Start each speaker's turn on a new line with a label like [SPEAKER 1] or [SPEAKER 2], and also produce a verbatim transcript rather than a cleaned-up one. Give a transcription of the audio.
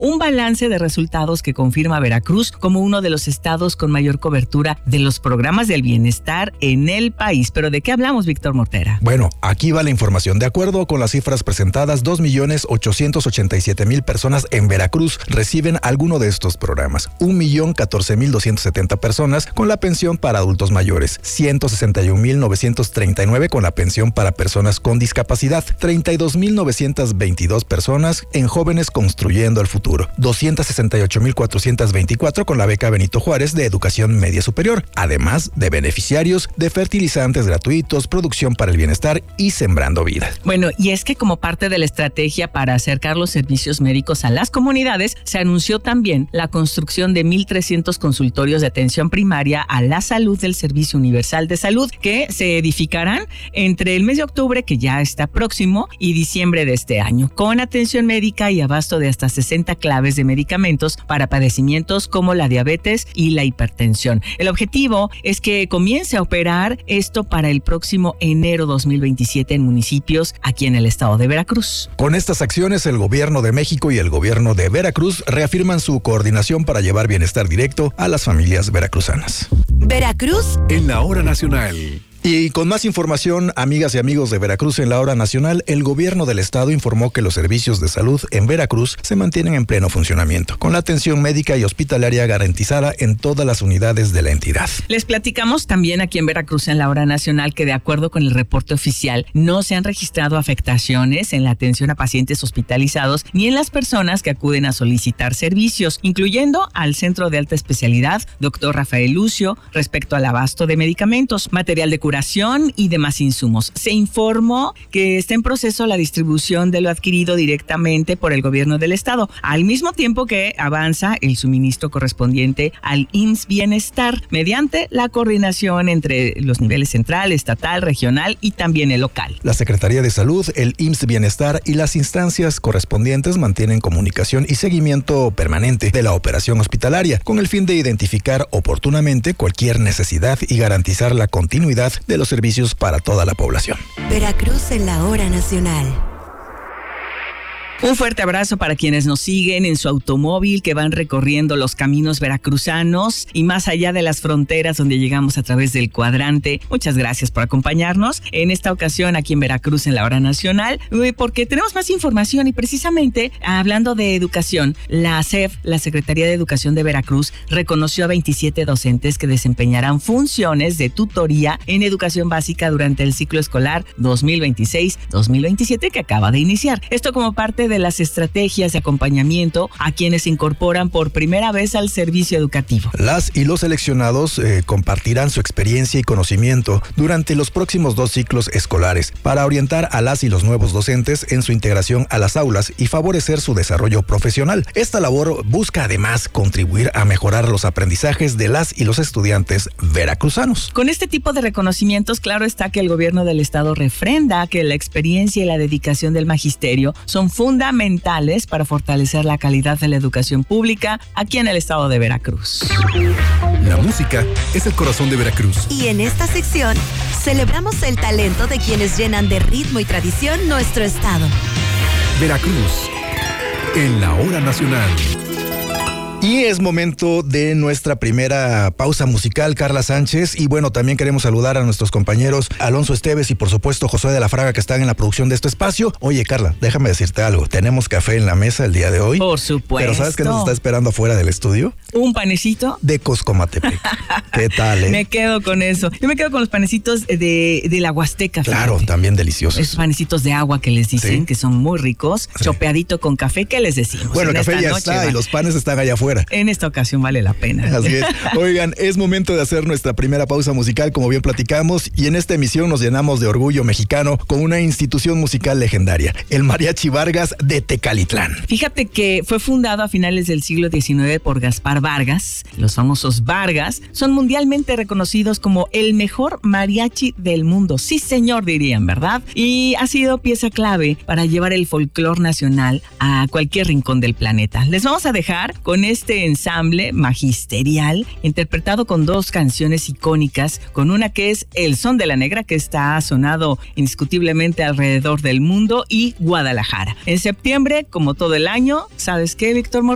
[SPEAKER 1] un balance de resultados que confirma a Veracruz como uno de los estados con mayor cobertura de los programas del bienestar en el país. ¿Pero de qué hablamos, Víctor Mortera?
[SPEAKER 2] Bueno, aquí va la información. De acuerdo con las cifras presentadas, dos millones ochocientos ochenta y siete mil personas en Veracruz reciben alguno de estos programas. un millón catorce mil doscientas setenta personas con la pensión para adultos mayores, ciento sesenta y un mil novecientos treinta y nueve con la pensión para personas con discapacidad, treinta y dos mil novecientas veintidós personas en Jóvenes Construyendo el Futuro, doscientos sesenta y ocho mil cuatrocientos veinticuatro con la beca Benito Juárez de Educación Media Superior, además de beneficiarios de fertilizantes gratuitos, producción para el bienestar y Sembrando Vida.
[SPEAKER 1] Bueno, y es que como parte de la estrategia para acercar los servicios médicos a las comunidades, se anunció también la construcción de mil trescientos consultorios de atención primaria a la salud del Servicio Universal de Salud, que se edificarán entre el mes de octubre, que ya está próximo, y diciembre de este año, con atención médica y abasto de hasta sesenta claves de medicamentos para padecimientos como la diabetes y la hipertensión. El objetivo es que comience a operar esto para el próximo enero dos mil veintisiete en municipios aquí en el estado de Veracruz.
[SPEAKER 2] Con estas acciones, el gobierno de México y el gobierno de Veracruz reafirman su coordinación para llevar bienestar directo a las familias veracruzanas.
[SPEAKER 3] Veracruz
[SPEAKER 4] en la hora nacional.
[SPEAKER 2] Y con más información, amigas y amigos de Veracruz en la hora nacional, el gobierno del estado informó que los servicios de salud en Veracruz se mantienen en pleno funcionamiento, con la atención médica y hospitalaria garantizada en todas las unidades de la entidad.
[SPEAKER 1] Les platicamos también aquí en Veracruz en la hora nacional que de acuerdo con el reporte oficial, no se han registrado afectaciones en la atención a pacientes hospitalizados ni en las personas que acuden a solicitar servicios, incluyendo al Centro de Alta Especialidad, doctor Rafael Lucio, respecto al abasto de medicamentos, material de curación y demás insumos. Se informó que está en proceso la distribución de lo adquirido directamente por el gobierno del estado, al mismo tiempo que avanza el suministro correspondiente al I M S S Bienestar mediante la coordinación entre los niveles central, estatal, regional y también el local.
[SPEAKER 2] La Secretaría de Salud, el I M S S Bienestar y las instancias correspondientes mantienen comunicación y seguimiento permanente de la operación hospitalaria con el fin de identificar oportunamente cualquier necesidad y garantizar la continuidad de los servicios para toda la población.
[SPEAKER 3] Veracruz en la hora nacional.
[SPEAKER 1] Un fuerte abrazo para quienes nos siguen en su automóvil, que van recorriendo los caminos veracruzanos y más allá de las fronteras donde llegamos a través del cuadrante. Muchas gracias por acompañarnos en esta ocasión aquí en Veracruz en la hora nacional, porque tenemos más información y precisamente hablando de educación, la S E F, la Secretaría de Educación de Veracruz, reconoció a veintisiete docentes que desempeñarán funciones de tutoría en educación básica durante el ciclo escolar dos mil veintiséis dos mil veintisiete que acaba de iniciar. Esto como parte de de las estrategias de acompañamiento a quienes se incorporan por primera vez al servicio educativo.
[SPEAKER 2] Las y los seleccionados eh, compartirán su experiencia y conocimiento durante los próximos dos ciclos escolares para orientar a las y los nuevos docentes en su integración a las aulas y favorecer su desarrollo profesional. Esta labor busca además contribuir a mejorar los aprendizajes de las y los estudiantes veracruzanos.
[SPEAKER 1] Con este tipo de reconocimientos, claro está que el gobierno del estado refrenda que la experiencia y la dedicación del magisterio son fundamentales fundamentales para fortalecer la calidad de la educación pública aquí en el estado de Veracruz.
[SPEAKER 4] La música es el corazón de Veracruz.
[SPEAKER 3] Y en esta sección celebramos el talento de quienes llenan de ritmo y tradición nuestro estado.
[SPEAKER 4] Veracruz en la hora nacional.
[SPEAKER 2] Y es momento de nuestra primera pausa musical, Carla Sánchez. Y bueno, también queremos saludar a nuestros compañeros Alonso Esteves y por supuesto Josué de la Fraga, que están en la producción de este espacio. Oye, Carla, déjame decirte algo. Tenemos café en la mesa el día de hoy.
[SPEAKER 1] Por supuesto.
[SPEAKER 2] Pero ¿sabes qué nos está esperando afuera del estudio?
[SPEAKER 1] Un panecito
[SPEAKER 2] de Coscomatepec. ¿Qué tal, eh?
[SPEAKER 1] Me quedo con eso. Yo me quedo con los panecitos de, de la Huasteca.
[SPEAKER 2] Claro, fíjate. También deliciosos.
[SPEAKER 1] Esos panecitos de agua que les dicen, sí, que son muy ricos. Sí. Chopeadito con café, ¿qué les decimos?
[SPEAKER 2] Bueno, el café ya noche, está, ¿va? Y los panes están allá afuera.
[SPEAKER 1] En esta ocasión vale la pena.
[SPEAKER 2] Así es. Oigan, es momento de hacer nuestra primera pausa musical, como bien platicamos, y en esta emisión nos llenamos de orgullo mexicano con una institución musical legendaria, el Mariachi Vargas de Tecalitlán.
[SPEAKER 1] Fíjate que fue fundado a finales del siglo diecinueve por Gaspar Vargas. Los famosos Vargas son mundialmente reconocidos como el mejor mariachi del mundo. Sí, señor, dirían, ¿verdad? Y ha sido pieza clave para llevar el folclor nacional a cualquier rincón del planeta. Les vamos a dejar con este ensamble magisterial interpretado con dos canciones icónicas, con una que es El Son de la Negra, que está sonado indiscutiblemente alrededor del mundo, y Guadalajara. En septiembre, como todo el año, ¿sabes qué, Víctor Mortera?